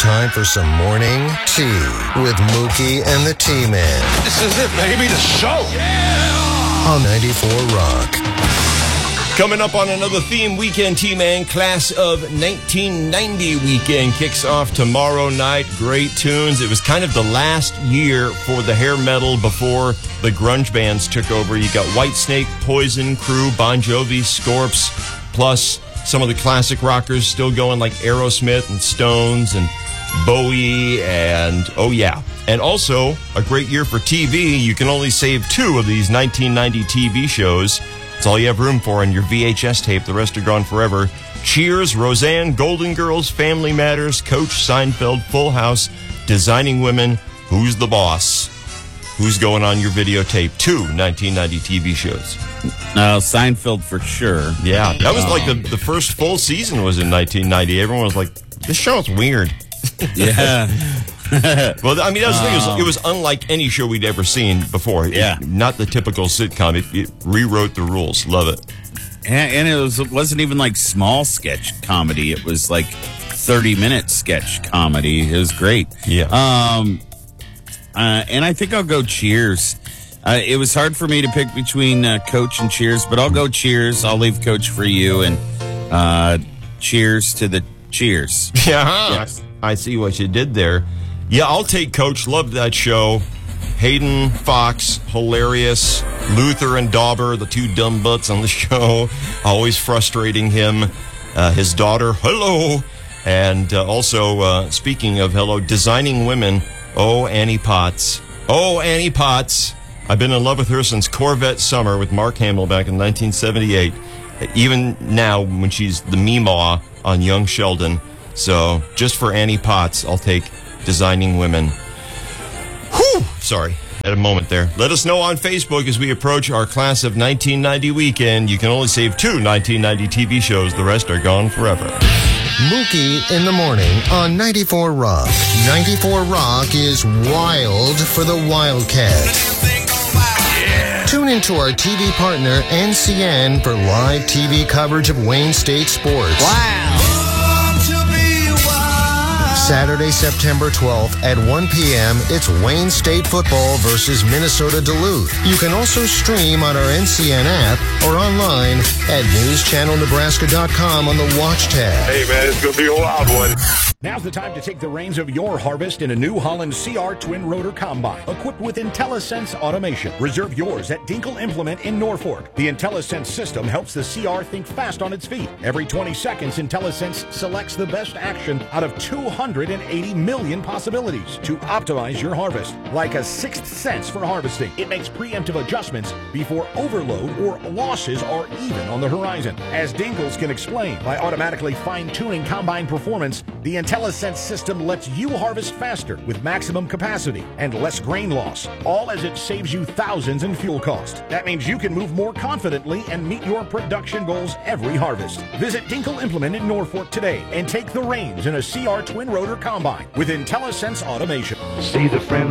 time for some morning tea with Mookie and the T-Man. This is it, baby, the show. Yeah! On 94 Rock. Coming up on another theme weekend, T-Man, Class of 1990 weekend kicks off tomorrow night. Great tunes. It was kind of the last year for the hair metal before the grunge bands took over. You got Whitesnake, Poison, Crew, Bon Jovi, Scorps, plus some of the classic rockers still going like Aerosmith and Stones and Bowie and, oh yeah. And also, a great year for TV. You can only save 2 of these 1990 TV shows. That's all you have room for on your VHS tape. The rest are gone forever. Cheers, Roseanne, Golden Girls, Family Matters, Coach, Seinfeld, Full House, Designing Women, Who's the Boss? Who's going on your videotape? 2 1990 TV shows. No, Seinfeld for sure. Yeah, that was like the first full season was in 1990. Everyone was like, this show's weird. Yeah. Well, I mean, that was the thing. It was unlike any show we'd ever seen before. Yeah. Not the typical sitcom. It rewrote the rules. Love it. And it wasn't even like small sketch comedy. It was like 30-minute sketch comedy. It was great. Yeah. And I think I'll go Cheers. It was hard for me to pick between Coach and Cheers, but I'll go Cheers. I'll leave Coach for you, and cheers to the Cheers. Yeah. Yes. I see what you did there. Yeah, I'll take Coach. Loved that show. Hayden Fox, hilarious. Luther and Dauber, the 2 dumb butts on the show, always frustrating him. His daughter, hello. And also, speaking of hello, Designing Women, oh, Annie Potts. Oh, Annie Potts. I've been in love with her since Corvette Summer with Mark Hamill back in 1978. Even now, when she's the Meemaw on Young Sheldon. So, just for Annie Potts, I'll take Designing Women. Whew! Sorry, had a moment there. Let us know on Facebook as we approach our Class of 1990 weekend. You can only save 2 1990 TV shows. The rest are gone forever. Mookie in the morning on 94 Rock. 94 Rock is wild for the Wildcat. Tune into our TV partner, NCN, for live TV coverage of Wayne State sports. Wow. Saturday, September 12th at 1 p.m., it's Wayne State football versus Minnesota Duluth. You can also stream on our NCN app or online at newschannelnebraska.com on the Watch tab. Hey, man, it's going to be a wild one. Now's the time to take the reins of your harvest in a New Holland CR Twin Rotor Combine, equipped with IntelliSense automation. Reserve yours at Dinkle Implement in Norfolk. The IntelliSense system helps the CR think fast on its feet. Every 20 seconds, IntelliSense selects the best action out of 280 million possibilities to optimize your harvest. Like a sixth sense for harvesting, it makes preemptive adjustments before overload or losses are even on the horizon. As Dinkles can explain, by automatically fine-tuning combine performance, the IntelliSense system lets you harvest faster with maximum capacity and less grain loss, all as it saves you thousands in fuel cost. That means you can move more confidently and meet your production goals every harvest. Visit Dinkle Implement in Norfolk today and take the reins in a CR Twin Rotor Combine with IntelliSense automation. See the friend